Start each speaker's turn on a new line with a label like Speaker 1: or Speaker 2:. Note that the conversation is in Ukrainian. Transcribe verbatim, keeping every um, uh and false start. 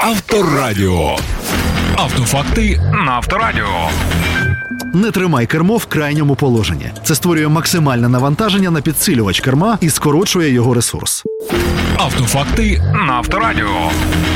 Speaker 1: Авторадіо. Автофакти на Авторадіо.
Speaker 2: Не тримай кермо в крайньому положенні. Це створює максимальне навантаження на підсилювач керма і скорочує його ресурс.
Speaker 1: Автофакти на Авторадіо.